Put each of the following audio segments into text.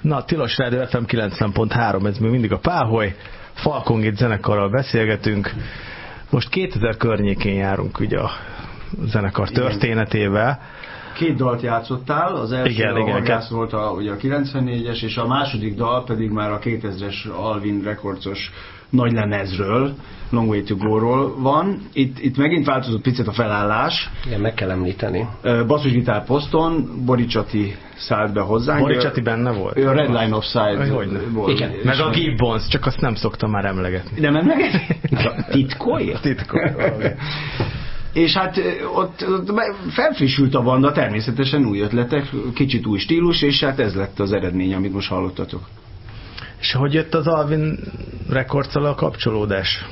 Na, Tilos Rádió FM 90.3, ez még mindig a Páholy. Falkongét zenekarral beszélgetünk. Most 2000 környékén járunk ugye a zenekar történetével. 2 dalt játszottál, az első igen, volt ugye a 94-es, és a második dal pedig már a 2000-es Alvin Recordsos nagy lemezről, Long Way to Go-ról van. Itt megint változott picit a felállás. Igen, meg kell említeni. Basszusgitár poszton, Boricsati szállt be hozzánk. Boricsati benne volt? Ő a Red Line of Sight volt. Igen. Meg a Gibbons, csak azt nem szoktam már emlegetni. Nem emlegetni? Titkolja? Titkolja. És hát ott felfrissült a banda, természetesen új ötletek, kicsit új stílus, és hát ez lett az eredmény, amit most hallottatok. És hogy jött az Alvin Records-al a kapcsolódás?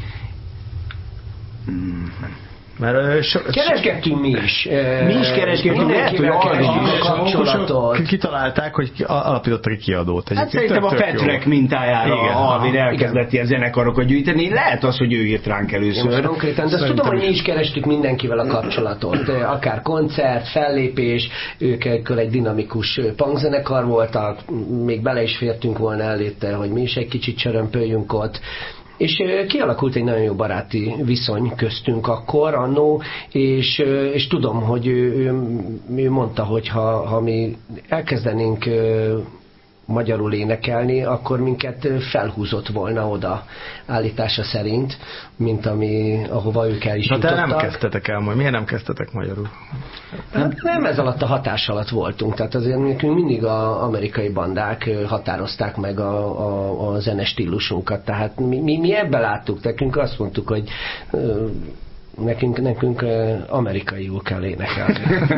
Keresgettünk mi is. Mi is keresgettünk, lehet, hogy kapcsolatot. Kitalálták, hogy alapítottak egy kiadót. Hát szerintem a Petrek mintájára Alvin elkezdett ilyen zenekarokat gyűjteni. Lehet az, hogy ő írt ránk először. Konkrétan, de azt tudom, hogy mi is kerestük mindenkivel a kapcsolatot. Akár koncert, fellépés, ők egy dinamikus punkzenekar voltak, még bele is fértünk volna elétte, hogy mi is egy kicsit csörömpöljünk ott. És kialakult egy nagyon jó baráti viszony köztünk akkor, annó, és tudom, hogy ő mondta, hogy ha mi elkezdenénk magyarul énekelni, akkor minket felhúzott volna oda állítása szerint, mint ahova ők el is jutottak. De nem kezdtetek el majd. Miért nem kezdtetek magyarul? Nem ez alatt a hatás alatt voltunk. Tehát azért nekünk mindig az amerikai bandák határozták meg a zene stílusunkat. Tehát mi ebben láttuk. Nekünk azt mondtuk, hogy nekünk amerikaiul kell énekelni.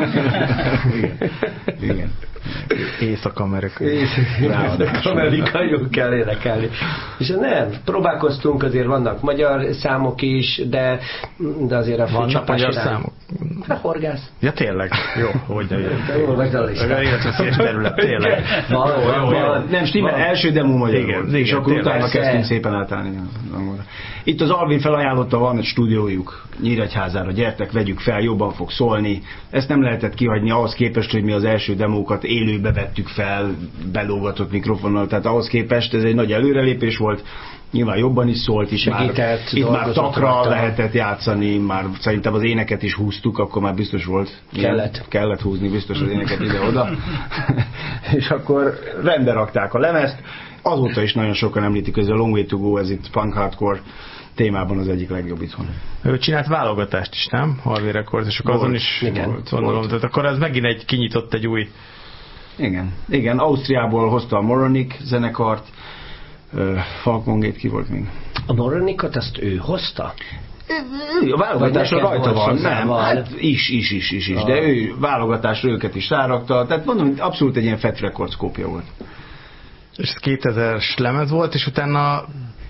Igen. Észak-amerikai. Észak-amerikaiul kell énekelni. És nem, próbálkoztunk, azért vannak magyar számok is, de azért a vannak magyar számok? A horgász. Ja, tényleg? Jó, hogy de olvasd a listát. Életveszélyes terület, tényleg. Nem, stimmel, első demo magyarul. Igen, és akkor utána kezdtünk szépen átállni. Itt az Alvin felajánlotta, van egy stúdiójuk Nyíregyházára, gyertek, vegyük fel, jobban fog szólni. Ezt nem lehetett kihagyni ahhoz képest, hogy mi az első demókat élőbe vettük fel, belógatott mikrofonnal, tehát ahhoz képest ez egy nagy előrelépés volt. Nyilván jobban is szólt, itt már takra lehetett játszani, már szerintem az éneket is húztuk, akkor már biztos volt. Kellett húzni biztos az éneket ide-oda. És akkor rendbe rakták a lemezt. Azóta is nagyon sokan említik, hogy ez a Long Way to Go, ez itt punk hardcore témában az egyik legjobb itthon. Ő csinált válogatást is, nem? Alvin Records, és akkor azon is volt. Tehát akkor ez megint kinyitott egy új... Igen. Ausztriából hozta a Moronic zenekart, Falkongét, ki volt még? A Moronicot azt ő hozta? A válogatásra rajta van, nem? Hát is, de ő válogatásra őket is rárakta, tehát mondom, abszolút egy ilyen Fat Records kópia volt. És ez 2000-es lemez volt, és utána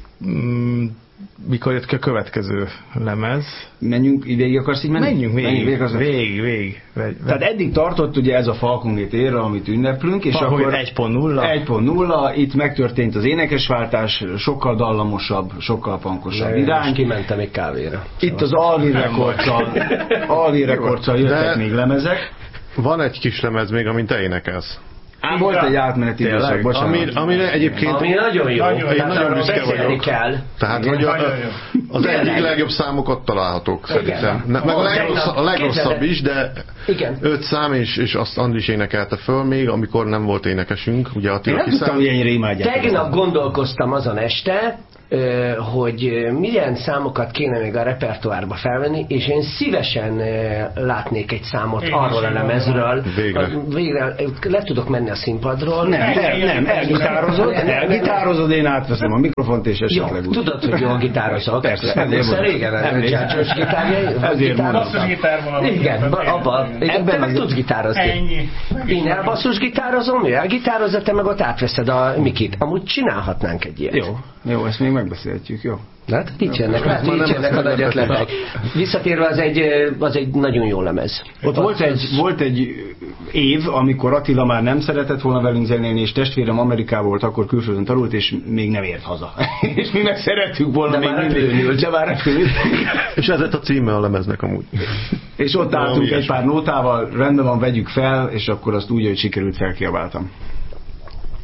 mikor jött ki a következő lemez? Menjünk, végig akarsz így menni? Menjünk végig. Tehát eddig tartott ugye ez a Falkongét éra, amit ünneplünk, és akkor 1.0, itt megtörtént az énekesváltás, sokkal dallamosabb, sokkal punkosabb irány. Kimentem egy kávéra. Itt az Alvin Records-al jöttek még lemezek. Van egy kis lemez még, amint te énekelsz. Volt egy átmeneti időszak, bocsánat. Amire egyébként... Ami nagyon jó. Én nagyon büszke vagyok. Kell. Tehát, hogy az egyik legjobb számokat találhatok, szerintem. Meg a legrosszabb is, de 5 szám, és azt Andris énekelte föl még, amikor nem volt énekesünk. Ugye Én nem tudtam, hogy ennyire imádják. Tegnap gondolkoztam azon este, hogy milyen számokat kéne még a repertoárba felvenni, és én szívesen látnék egy számot arról a lemezről. Végre le tudok menni a színpadról. Nem, elgitározod, én átveszem a mikrofont, és esetleg úgy. Tudod, hogy jól gitározok. Persze, régen csácsos gitárjai. Igen, ebben meg tudsz gitározni. Én elbasszusgitározom, ő elgitározza, te meg ott átveszed a mikit. Amúgy csinálhatnánk egy ilyet. Jó, ezt még megbeszélhetjük, jó? Hát, így jönnek a nagy ötletek. Visszatérve, az egy nagyon jó lemez. Ott volt egy év, amikor Attila már nem szeretett volna velünk zenélni, és testvérem Amerikában volt, akkor külföldön tanult, és még nem ért haza. És mi meg szerettük volna, de még mindig. De már repülünk. És ez lett a címe a lemeznek amúgy. És ott álltunk egy pár nótával, rendben van, vegyük fel, és akkor azt úgy, hogy sikerült felkiabáltam.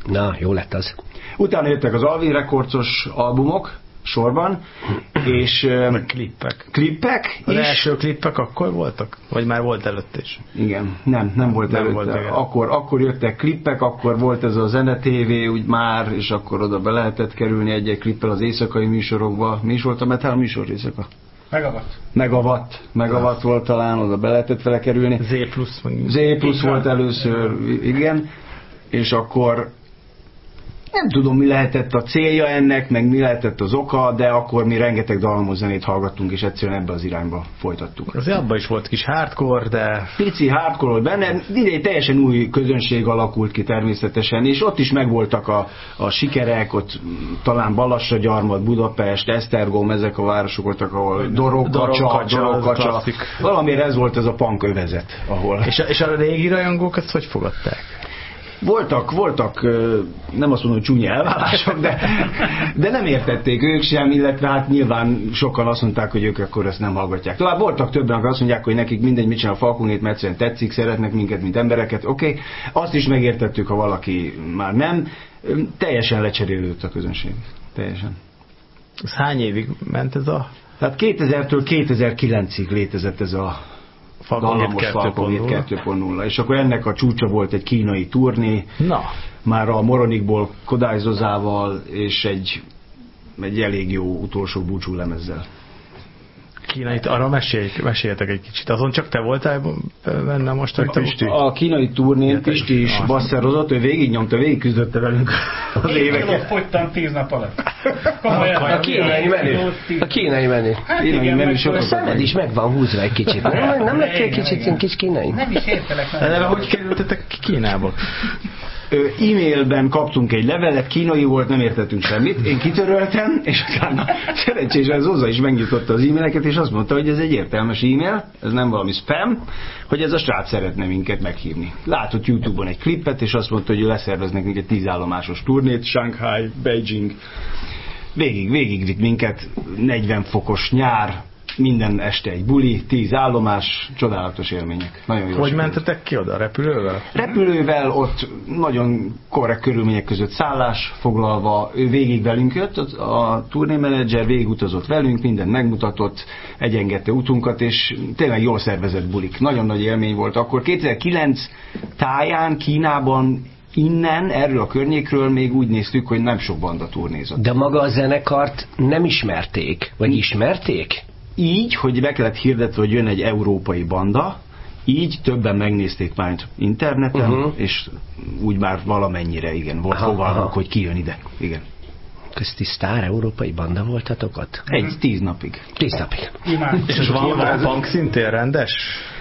Na, jó lett az. Utána jöttek az Alvin Recordsos albumok sorban, és klippek az első klippek akkor voltak? Vagy már volt előtt is? Igen, nem volt előtte. Akkor jöttek klippek, akkor volt ez a Zene TV úgy már, és akkor oda be lehetett kerülni egy-egy klippel az éjszakai műsorokba. Mi is volt a metal műsor éjszaka? Megawatt volt talán, oda be lehetett vele kerülni. Z+ volt először, igen. És akkor nem tudom, mi lehetett a célja ennek, meg mi lehetett az oka, de akkor mi rengeteg dallamos zenét hallgattunk, és egyszerűen ebbe az irányba folytattuk. Azért abban is volt kis hardcore, de... Pici hardcore volt benne, egy teljesen új közönség alakult ki természetesen, és ott is megvoltak a sikerek, ott talán Balassagyarmat, Budapest, Esztergom, ezek a városok voltak, ahol Dorogkacsa. Valamiért ez volt ez a punk övezet, ahol... És a régi rajongók ezt hogy fogadták? Voltak, nem azt mondom, hogy csúnya elválások, de nem értették ők sem, illetve hát nyilván sokan azt mondták, hogy ők akkor ezt nem hallgatják. Tovább voltak többen, akik azt mondják, hogy nekik mindegy, mit csinál a Falkongét, mert egyszerűen tetszik, szeretnek minket, mint embereket. Oké. Azt is megértettük, ha valaki már nem. Teljesen lecserélődött a közönség. Teljesen. Ez hány évig ment ez a... Tehát 2000-től 2009-ig létezett ez a Falkongét 2.0. És akkor ennek a csúcsa volt egy kínai turné, már a Moronikból Kodály Zozával, és egy elég jó utolsó búcsú lemezzel. Kínait, arra meséljetek egy kicsit. Azon csak te voltál benne most, hogy Pisti? A kínai turnén Pisti is basszerozott, ő végignyomta, végigküzdötte velünk az éveket. Én fogytam 10 nap alatt. A kínai menü. Hát igen, a szemed is meg van húzva egy kicsit. Nem lettél kicsit ilyen kis kínai? Nem is értelek. De hogy kerültetek Kínába? E-mailben kaptunk egy levelet, kínai volt, nem értettünk semmit, én kitöröltem, és utána szerencsésen Zóza is megnyitotta az e-maileket, és azt mondta, hogy ez egy értelmes e-mail, ez nem valami spam, hogy ez a srác szeretne minket meghívni. Látott YouTube-on egy klippet, és azt mondta, hogy leszerveznek minket 10 állomásos turnét, Shanghai, Beijing. Végig vitt minket, 40 fokos nyár, minden este egy buli, 10 állomás, csodálatos élmények. Nagyon jó. Hogy mentetek ki oda? Repülővel? Repülővel, ott nagyon korrekt körülmények között szállás foglalva, ő végig velünk jött, a turnémenedzser végigutazott velünk, mindent megmutatott, egyengedte utunkat, és tényleg jól szervezett bulik. Nagyon nagy élmény volt. Akkor 2009 táján Kínában innen, erről a környékről még úgy néztük, hogy nem sok banda turnézott. De maga a zenekart nem ismerték? Vagy ismerték? Így, hogy be kellett hirdetve, hogy jön egy európai banda, így többen megnézték már interneten, és úgy már valamennyire, igen, volt fogalmuk, hogy ki jön ide. Igen. Közti sztár európai banda voltatok ott? 10 napig. 10 napig. És van punk szintén rendes?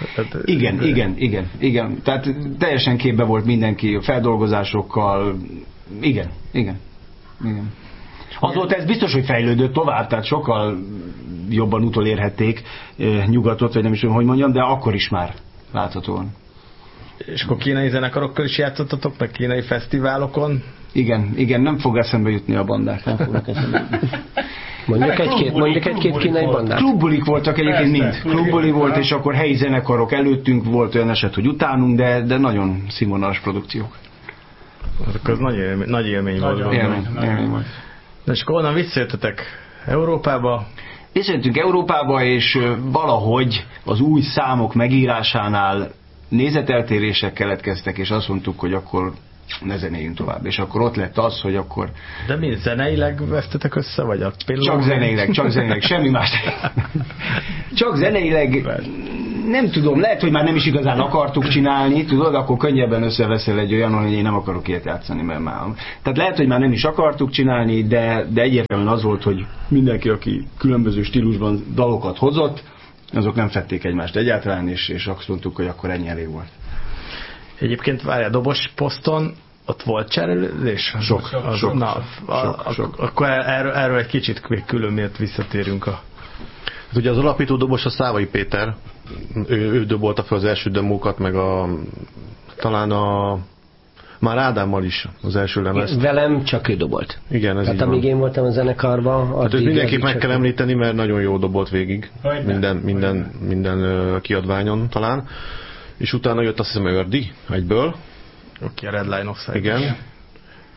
Igen. Tehát teljesen képbe volt mindenki a feldolgozásokkal. Igen. Azóta ez biztos, hogy fejlődött tovább, tehát sokkal jobban utolérhették nyugatot, vagy nem is tudom, hogy mondjam, de akkor is már láthatóan. És akkor kínai zenekarokkal is játszottatok, meg kínai fesztiválokon? Igen, nem fog eszembe jutni a bandák, nem fognak eszembe jutni. Mondjuk egy-két kínai bandát. Klubbulik voltak egyébként mind. Klubbuli volt, és akkor helyi zenekarok előttünk, volt olyan eset, hogy utánunk, de nagyon színvonalas produkciók. Az nagy élmény volt. Élmény volt. De és akkor onnan visszajöttetek Európába? Visszajöttünk Európába, és valahogy az új számok megírásánál nézeteltérések keletkeztek, és azt mondtuk, hogy akkor ne zenéljünk tovább. És akkor ott lett az, hogy akkor... De mi, zeneileg vesztetek össze, vagy a Csak zeneileg, semmi más. Csak zeneileg, nem tudom, lehet, hogy már nem is igazán akartuk csinálni, tudod, akkor könnyebben összeveszel egy olyan, hogy én nem akarok ilyet játszani, mert már... Tehát lehet, hogy már nem is akartuk csinálni, de egyértelműen az volt, hogy mindenki, aki különböző stílusban dalokat hozott, azok nem fedték egymást egyáltalán, és azt mondtuk, hogy akkor ennyi elég volt. Egyébként várjál, dobos poszton ott volt cserélődés? Sok. Akkor erről egy kicsit külön miért visszatérünk a... Hát ugye az alapító dobos a Szávai Péter, ő dobolta fel az első demókat, meg talán már Ádámmal is az első lemez. Velem csak ő dobolt. Igen, ez tehát amíg én voltam a zenekarban... Hát mindenképp meg kell említeni, mert nagyon jó dobolt végig. Minden kiadványon talán. És utána jött azt hiszem Ördi egyből. Oké, a Red Line of Sight. Igen.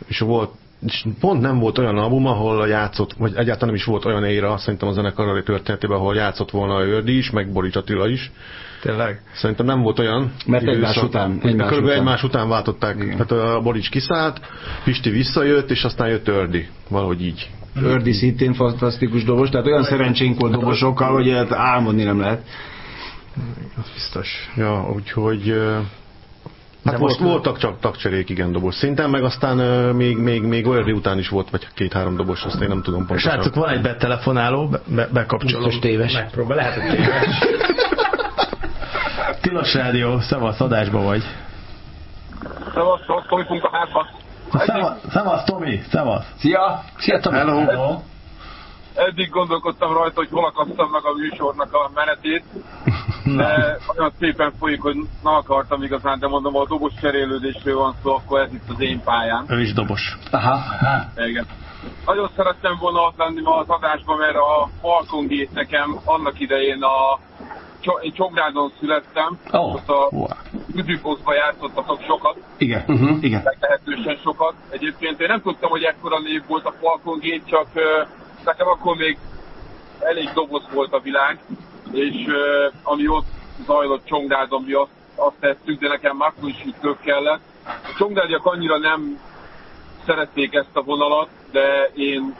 és pont nem volt olyan album, ahol játszott, vagy egyáltalán nem is volt olyan éra, szerintem a zenekar történetében, ahol játszott volna a Őrdi is, meg Borics Attila is. Tényleg? Szerintem nem volt olyan. Mert körülbelül egymás után váltották. Igen. Tehát a Borics kiszállt, Pisti visszajött, és aztán jött Őrdi. Valahogy így. Őrdi szintén fantasztikus dobos, tehát olyan szerencsénk volt dobosokkal, hogy álmodni nem lehet. Az biztos. Ja, úgyhogy... Hát most voltak csak tagcserék, igen, dobos szinten, meg aztán még Őrdi után is volt, vagy 2-3 dobos, azt én nem tudom pontosan. Srácok, van egy betelefonáló, bekapcsolom. Biztos téves. Megpróbál, lehet, hogy téves. Tilos Rádió, szevasz, adásba vagy. Szevasz, Tomi Punka hátba. Szevasz, Tomi, szevasz. Szia, Tomi. Hello. Eddig gondolkodtam rajta, hogy hol akasztam meg a műsornak a menetét, de olyan szépen folyik, hogy nem akartam igazán, de mondom, a dobos cserélődésről van szó, akkor ez itt az én pályám. Ő is dobos. Aha. Igen. Nagyon szerettem volna ott lenni ma az adásban, mert a Falkongét nekem annak idején én Csongrádon születtem, ott a Üdűfoszban játszottatok sokat. Igen. Igen. Meglehetősen sokat. Egyébként én nem tudtam, hogy ekkora név volt a Falkongét, csak nekem akkor még elég doboz volt a világ, és ami ott zajlott Csongrádon, mi azt tettük, de nekem már akkor is több kellett. A csongrádiak annyira nem szerették ezt a vonalat, de én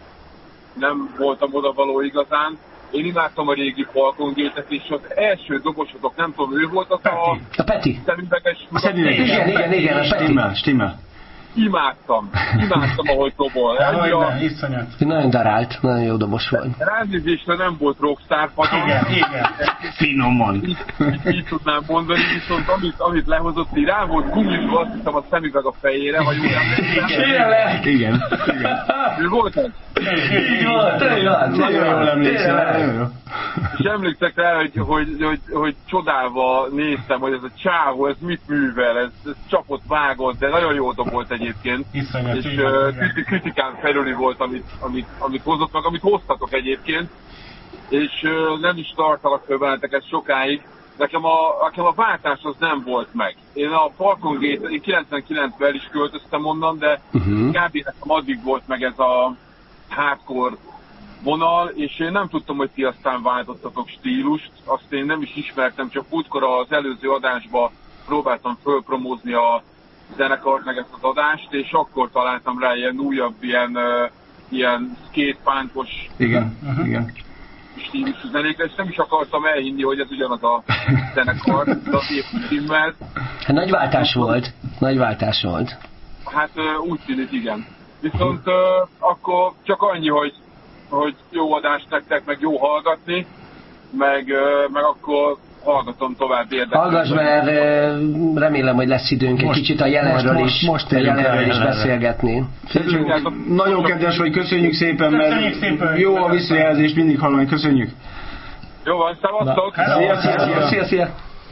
nem voltam odavaló igazán. Én imádtam a régi Falkongétet, és az első dobosotok, nem tudom, ő volt az a Peti. Szemüveges. Igen, a Peti. Stimmel. Imádtam, ahogy dobol. Nagyon darált, nagyon jó dobos volt. Ránézésre nem volt rockstar padon. Igen. Finoman. Így tudnám mondani, viszont amit lehozott, így rá volt gumizva, azt hiszem a szemüveg a fejére, ha jól emlékszem. Igen. Ő volt ez? Így volt, nagyon jól emlékszem. És emlékszek rá, hogy csodálva néztem, hogy ez a csávó, ez mit művel, ez csapott, vágott, de nagyon jó dobolt egyébként. Iszonyat, és kritikán felüli volt, amit hozott meg, amit hoztatok egyébként. És nem is tartalak föl benneteket sokáig. Nekem a váltás az nem volt meg. Én a Falkongét, én 99-ben is költöztem onnan, de kb. Nekem addig volt meg ez a hardcore vonal, és én nem tudtam, hogy ti aztán váltottatok stílust, azt én nem is ismertem, csak múltkor az előző adásba próbáltam fölpromózni a zenekart, meg ezt az adást, és akkor találtam rá ilyen újabb, ilyen skate-punkos igen. stílusú zenékre, és nem is akartam elhinni, hogy ez ugyanaz a zenekar, az épp stimmelt. Hát nagy váltás volt. Hát úgy tűnik, igen. Viszont akkor csak annyi, hogy jó adást nektek, meg jó hallgatni, meg akkor hallgatom tovább érdekes. Hallgass, mert remélem, hogy lesz időnk egy kicsit a jelenről is beszélgetni. Nagyon kedves vagy, köszönjük szépen, mert jó a visszajelzés, mindig hallani, köszönjük. Jó van, szevasztok! Szia!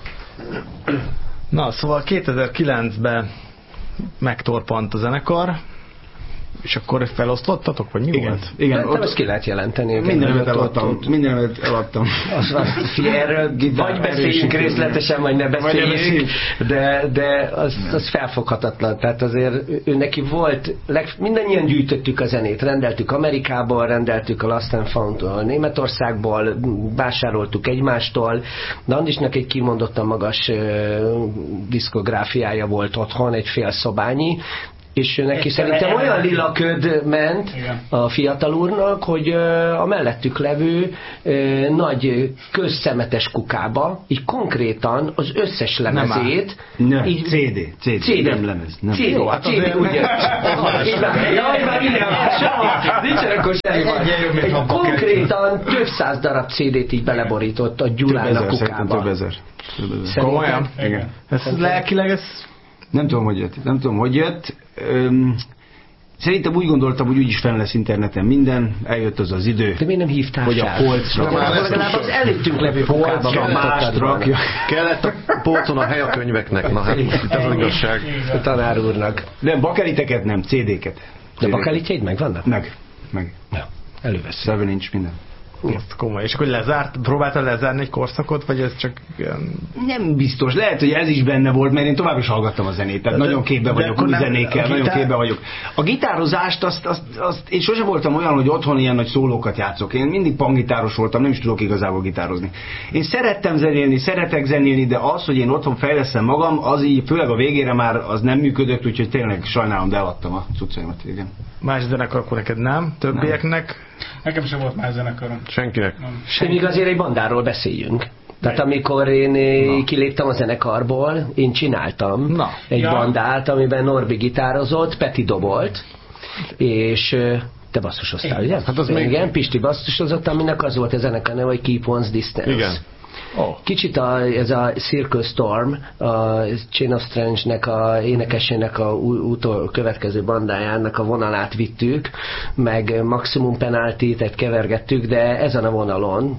Na, szóval 2009-ben megtorpant a zenekar, és akkor felosztottatok, vagy mi volt? Igen, ott ezt ki lehet jelenteni. Mindenemet eladtam. Erről vagy beszéljünk részletesen, vagy ne beszéljünk, de az felfoghatatlan. Tehát azért ő neki volt, mindannyian gyűjtöttük a zenét, rendeltük Amerikából, rendeltük a Lost and Found-tól, Németországból, vásároltuk egymástól, de Andisnak egy kimondottan magas diszkográfiája volt otthon, egy fél szobányi, és neki szerintem olyan lila köd ment a fiatal úrnak, hogy a mellettük levő nagy közszemetes kukába, így konkrétan az összes lemezét... Így, CD, nem lemez. Nem. CD, jó, hát CD, ugye? Jaj, már nincsen akkor semmi. Konkrétan több száz darab CD-t így beleborított a Gyulának kukába. Több ezer. Komolyan? Igen. Ez lelkileg ez... Nem tudom, hogy jött. Szerintem úgy gondoltam, hogy úgyis fenn lesz interneten minden, eljött az idő. De miért nem hívtál hogy a polcra. Legalább az előttünk levő kukába mást rakja. Kellett a polcon a hely a könyveknek. Na hát itt az igazság. A tanár úrnak. Nem, bakeliteket nem, CD-ket. De bakelitjeid meg vannak? Meg. Ja, elővesz. 7 inch minden. Azt komoly. És akkor próbáltál lezárni egy korszakot, vagy ez csak Nem biztos. Lehet, hogy ez is benne volt, mert én tovább is hallgattam a zenét. Tehát nagyon képbe vagyok, új zenékkel, nagyon képbe vagyok. A gitározást, azt én sosem voltam olyan, hogy otthon ilyen nagy szólókat játszok. Én mindig panggitáros voltam, nem is tudok igazából gitározni. Én szerettem zenélni, szeretek zenélni, de az, hogy én otthon fejlesztem magam, az így, főleg a végére már az nem működött, úgyhogy tényleg sajnálom, de eladtam a cuccaimat, igen. Más zenekar akkor neked nem? Többieknek? Nekem sem volt más zenekarom. Senkinek. Még azért egy bandáról beszéljünk. Tehát amikor én kiléptem a zenekarból, én csináltam egy bandát, amiben Norbi gitározott, Peti dobolt, és te basszusoztál, ugye? Hát az igen, Pisti basszusozott, aminek az volt a zenekar neve, hogy Keep One's Distance. Igen. Kicsit ez a Circle Storm, a Chain of Strange-nek a énekesének a következő bandájának a vonalát vittük, meg Maximum Penalty-t kevergettük, de ezen a vonalon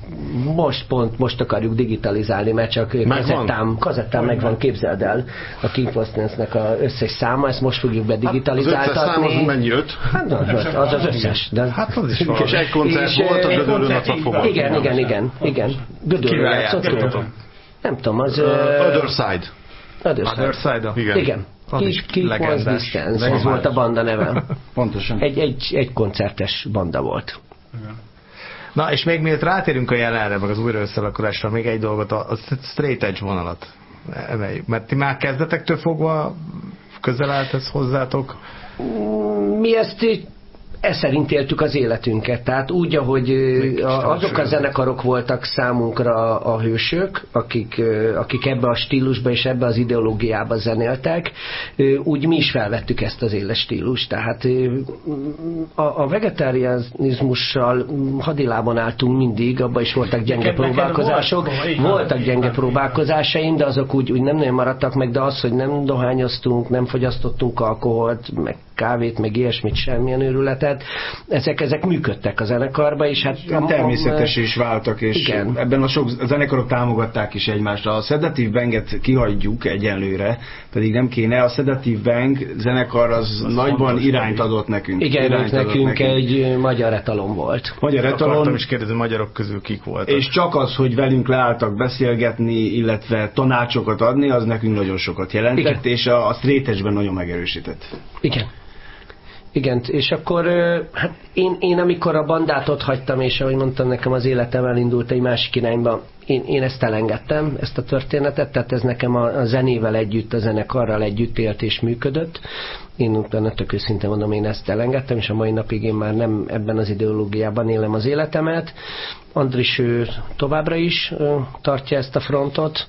most akarjuk digitalizálni, mert csak kazettám megvan, képzeld el, a Keep One's Distance-nek az összes száma, ezt most fogjuk bedigitalizáltatni. Az összes szám az mennyi? 5? Hát az összes. De hát az is van. És egy koncert volt a Gödöllőn a Trafóban. Igen. Gödöllőn játszottunk. Nem tudom, az... Other Side. Other Side? Igen. Keep One's Distance, ez volt a banda neve. Pontosan. Egy koncertes banda volt. Na, és még mielőtt rátérünk a jelenre, meg az újra összelakulásra, még egy dolgot, a straight edge vonalat emeljük. Mert ti már kezdetektől fogva közel állt ez hozzátok? Mi ezt szerint éltük az életünket. Tehát úgy, ahogy azok a zenekarok voltak számunkra a hősök, akik ebbe a stílusba és ebbe az ideológiába zenéltek, úgy mi is felvettük ezt az éles stílust. Tehát a vegetarianizmussal hadilában álltunk mindig, abban is voltak gyenge próbálkozások. Voltak gyenge próbálkozásaim, de azok úgy nem nagyon maradtak meg, de az, hogy nem dohányoztunk, nem fogyasztottunk alkoholt, meg kávét, meg ilyesmit, semmilyen őrületet, ezek működtek a zenekarba, és hát... Természetes is váltak, és igen. Ebben a sok zenekarok támogatták is egymást. A Sedative Banget kihagyjuk egyenlőre, pedig nem kéne. A Sedative Bang zenekar az nagyban irányt adott nekünk. Igen, nekünk egy magyar etalon volt. Magyar etalon. Akartam is kérdezni, magyarok közül kik voltak. És csak az, hogy velünk leálltak beszélgetni, illetve tanácsokat adni, az nekünk nagyon sokat jelentett, igen. És a straight edge-ben nagyon megerősített. Igen, és akkor hát én amikor a bandát ott hagytam, és ahogy mondtam, nekem az életem elindult egy másik irányba, én ezt elengedtem, ezt a történetet, tehát ez nekem a zenével együtt, a zenekarral együtt élt és működött. Én utána tök őszintén mondom, én ezt elengedtem, és a mai napig én már nem ebben az ideológiában élem az életemet. Andris továbbra is tartja ezt a frontot.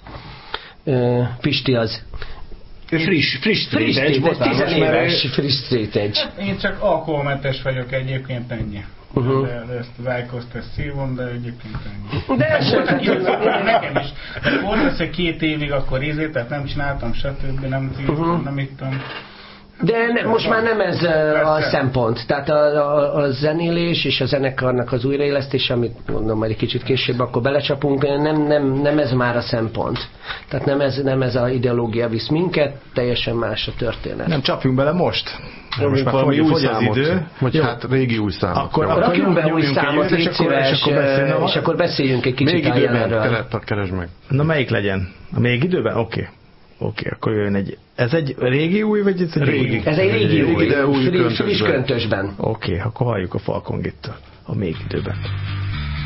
Pisti az friss straight edge, 10 éves friss straight edge. Én csak alkoholmentes vagyok egyébként, ennyi. De ezt az Icos-t ezt szívom, de egyébként ennyi. De ez nekem is. Volt az, hogy 2 évig akkor tehát nem csináltam, stb. Nem szívtam, nem ittam. De most már nem ez a szempont. Tehát a zenélés és a zenekarnak az újraélesztése, amit mondom majd egy kicsit később, akkor belecsapunk, nem ez már a szempont. Tehát nem ez az ideológia visz minket, teljesen más a történet. Nem csapjunk bele most. Most már fogy az idő, vagy hát régi új számot. Akkor rakjunk be új számot, légy szíves, és akkor beszéljünk egy kicsit a jelenről. Még időben, keresd meg. Na melyik legyen? A még időben? Oké, akkor jön egy... Ez egy régi új, vagy ez egy régi? Ez egy régi új, friss köntösben. Oké, akkor halljuk a Falkongit a még időben.